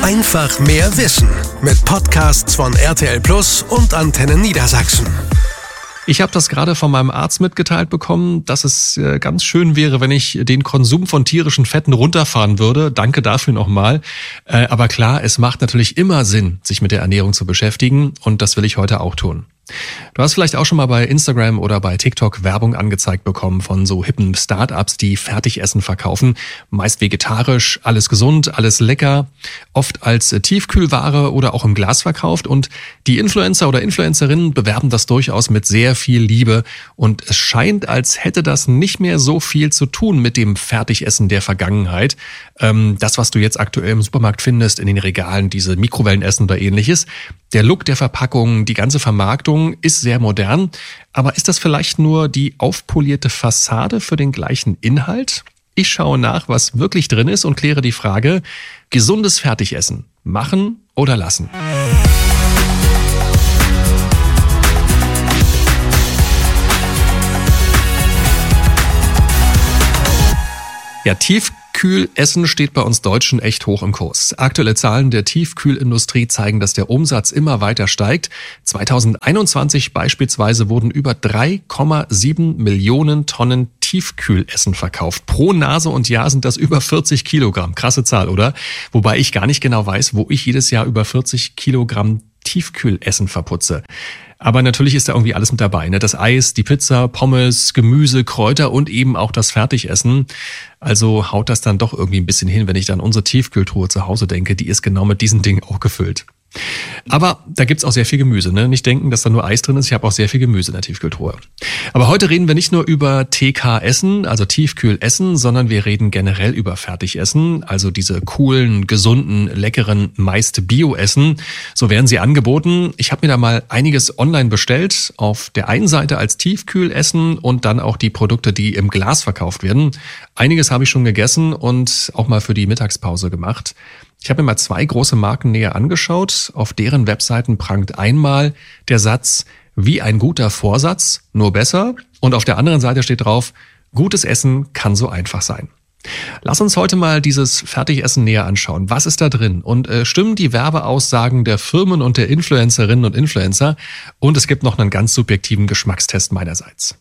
Einfach mehr Wissen mit Podcasts von RTL Plus und Antenne Niedersachsen. Ich habe das gerade von meinem Arzt mitgeteilt bekommen, dass es ganz schön wäre, wenn ich den Konsum von tierischen Fetten runterfahren würde. Danke dafür nochmal. Aber klar, es macht natürlich immer Sinn, sich mit der Ernährung zu beschäftigen, und das will ich heute auch tun. Du hast vielleicht auch schon mal bei Instagram oder bei TikTok Werbung angezeigt bekommen von so hippen Startups, die Fertigessen verkaufen. Meist vegetarisch, alles gesund, alles lecker, oft als Tiefkühlware oder auch im Glas verkauft. Und die Influencer oder Influencerinnen bewerben das durchaus mit sehr viel Liebe. Und es scheint, als hätte das nicht mehr so viel zu tun mit dem Fertigessen der Vergangenheit. Das, was du jetzt aktuell im Supermarkt findest, in den Regalen, diese Mikrowellenessen oder ähnliches. Der Look der Verpackung, die ganze Vermarktung ist sehr modern. Aber ist das vielleicht nur die aufpolierte Fassade für den gleichen Inhalt? Ich schaue nach, was wirklich drin ist, und kläre die Frage: gesundes Fertigessen, machen oder lassen? Ja, Tiefkühlessen steht bei uns Deutschen echt hoch im Kurs. Aktuelle Zahlen der Tiefkühlindustrie zeigen, dass der Umsatz immer weiter steigt. 2021 beispielsweise wurden über 3,7 Millionen Tonnen Tiefkühlessen verkauft. Pro Nase und Jahr sind das über 40 Kilogramm. Krasse Zahl, oder? Wobei ich gar nicht genau weiß, wo ich jedes Jahr über 40 Kilogramm Tiefkühlessen verputze. Aber natürlich ist da irgendwie alles mit dabei, ne? Das Eis, die Pizza, Pommes, Gemüse, Kräuter und eben auch das Fertigessen. Also haut das dann doch irgendwie ein bisschen hin, wenn ich dann unsere Tiefkühltruhe zu Hause denke. Die ist genau mit diesen Dingen auch gefüllt. Aber da gibt's auch sehr viel Gemüse, ne? Nicht denken, dass da nur Eis drin ist. Ich habe auch sehr viel Gemüse in der Tiefkühltruhe. Aber heute reden wir nicht nur über TK-Essen, also Tiefkühlessen, sondern wir reden generell über Fertigessen, also diese coolen, gesunden, leckeren, meist Bio-Essen. So werden sie angeboten. Ich habe mir da mal einiges online bestellt. Auf der einen Seite als Tiefkühlessen und dann auch die Produkte, die im Glas verkauft werden. Einiges habe ich schon gegessen und auch mal für die Mittagspause gemacht. Ich habe mir mal 2 große Marken näher angeschaut. Auf deren Webseiten prangt einmal der Satz: wie ein guter Vorsatz, nur besser. Und auf der anderen Seite steht drauf: gutes Essen kann so einfach sein. Lass uns heute mal dieses Fertigessen näher anschauen. Was ist da drin? Und stimmen die Werbeaussagen der Firmen und der Influencerinnen und Influencer? Und es gibt noch einen ganz subjektiven Geschmackstest meinerseits.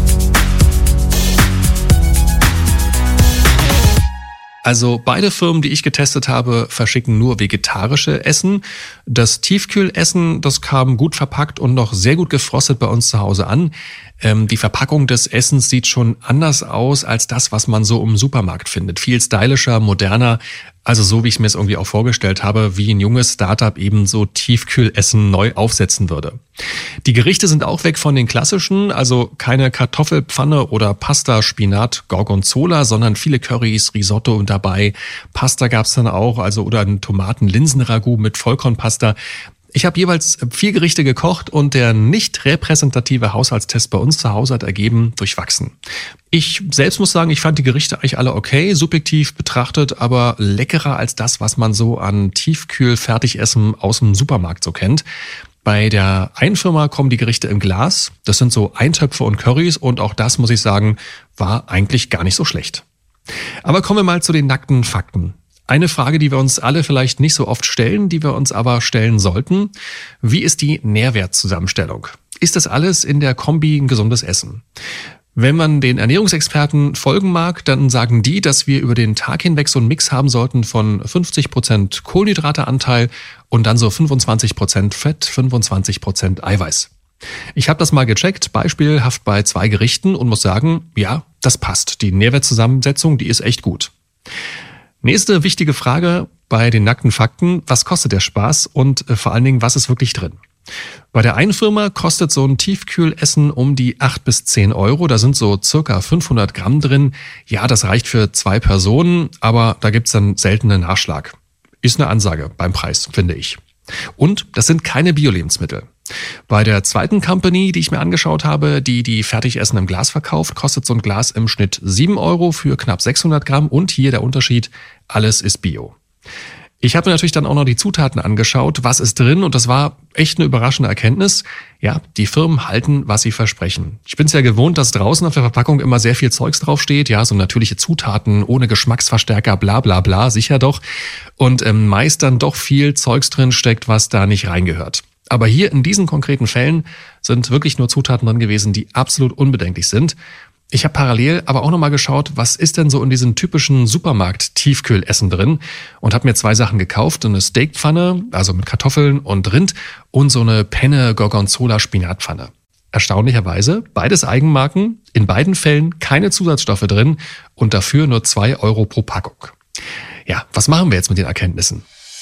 Also beide Firmen, die ich getestet habe, verschicken nur vegetarische Essen. Das Tiefkühlessen, das kam gut verpackt und noch sehr gut gefrostet bei uns zu Hause an. Die Verpackung des Essens sieht schon anders aus als das, was man so im Supermarkt findet. Viel stylischer, moderner, also so, wie ich es mir es irgendwie auch vorgestellt habe, wie ein junges Startup eben so Tiefkühlessen neu aufsetzen würde. Die Gerichte sind auch weg von den klassischen, also keine Kartoffelpfanne oder Pasta, Spinat, Gorgonzola, sondern viele Currys, Risotto dabei. Pasta gab's dann auch, also oder ein Tomaten-Linsen-Ragout mit Vollkornpasta. Ich habe jeweils 4 Gerichte gekocht und der nicht repräsentative Haushaltstest bei uns zu Hause hat ergeben: durchwachsen. Ich selbst muss sagen, ich fand die Gerichte eigentlich alle okay, subjektiv betrachtet, aber leckerer als das, was man so an Tiefkühl-Fertigessen aus dem Supermarkt so kennt. Bei der einen Firma kommen die Gerichte im Glas. Das sind so Eintöpfe und Currys, und auch das, muss ich sagen, war eigentlich gar nicht so schlecht. Aber kommen wir mal zu den nackten Fakten. Eine Frage, die wir uns alle vielleicht nicht so oft stellen, die wir uns aber stellen sollten: wie ist die Nährwertzusammenstellung? Ist das alles in der Kombi ein gesundes Essen? Wenn man den Ernährungsexperten folgen mag, dann sagen die, dass wir über den Tag hinweg so einen Mix haben sollten von 50% Kohlenhydrateanteil und dann so 25% Fett, 25% Eiweiß. Ich habe das mal gecheckt, beispielhaft bei 2 Gerichten, und muss sagen, ja, das passt. Die Nährwertzusammensetzung, die ist echt gut. Nächste wichtige Frage bei den nackten Fakten: was kostet der Spaß und vor allen Dingen, was ist wirklich drin? Bei der einen Firma kostet so ein Tiefkühlessen um die 8 bis 10 Euro. Da sind so circa 500 Gramm drin. Ja, das reicht für 2 Personen, aber da gibt's dann selten einen Nachschlag. Ist eine Ansage beim Preis, finde ich. Und das sind keine Bio-Lebensmittel. Bei der zweiten Company, die ich mir angeschaut habe, die Fertigessen im Glas verkauft, kostet so ein Glas im Schnitt 7 Euro für knapp 600 Gramm. Und hier der Unterschied: alles ist Bio. Ich habe mir natürlich dann auch noch die Zutaten angeschaut, was ist drin, und das war echt eine überraschende Erkenntnis. Ja, die Firmen halten, was sie versprechen. Ich bin es ja gewohnt, dass draußen auf der Verpackung immer sehr viel Zeugs draufsteht, ja, so natürliche Zutaten, ohne Geschmacksverstärker, bla bla bla, sicher doch. Und meist dann doch viel Zeugs drin steckt, was da nicht reingehört. Aber hier in diesen konkreten Fällen sind wirklich nur Zutaten drin gewesen, die absolut unbedenklich sind. Ich habe parallel aber auch nochmal geschaut, was ist denn so in diesem typischen Supermarkt-Tiefkühlessen drin, und habe mir 2 Sachen gekauft. Eine Steakpfanne, also mit Kartoffeln und Rind, und so eine Penne Gorgonzola Spinatpfanne. Erstaunlicherweise beides Eigenmarken, in beiden Fällen keine Zusatzstoffe drin und dafür nur 2 Euro pro Packung. Ja, was machen wir jetzt mit den Erkenntnissen?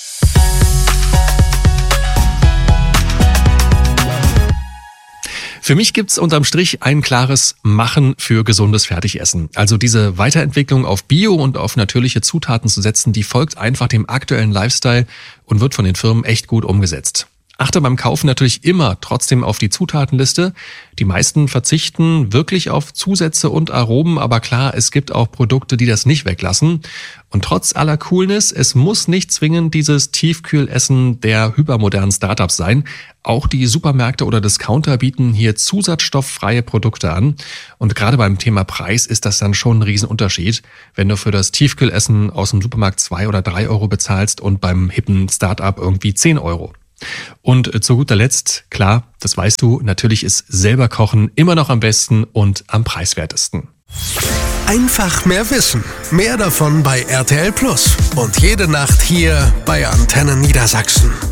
Für mich gibt's unterm Strich ein klares Machen für gesundes Fertigessen. Also diese Weiterentwicklung auf Bio und auf natürliche Zutaten zu setzen, die folgt einfach dem aktuellen Lifestyle und wird von den Firmen echt gut umgesetzt. Achte beim Kaufen natürlich immer trotzdem auf die Zutatenliste. Die meisten verzichten wirklich auf Zusätze und Aromen, aber klar, es gibt auch Produkte, die das nicht weglassen. Und trotz aller Coolness, es muss nicht zwingend dieses Tiefkühlessen der hypermodernen Startups sein. Auch die Supermärkte oder Discounter bieten hier zusatzstofffreie Produkte an. Und gerade beim Thema Preis ist das dann schon ein Riesenunterschied, wenn du für das Tiefkühlessen aus dem Supermarkt 2 oder 3 Euro bezahlst und beim hippen Startup irgendwie 10 Euro. Und zu guter Letzt, klar, das weißt du, natürlich ist selber kochen immer noch am besten und am preiswertesten. Einfach mehr Wissen. Mehr davon bei RTL Plus. Und jede Nacht hier bei Antenne Niedersachsen.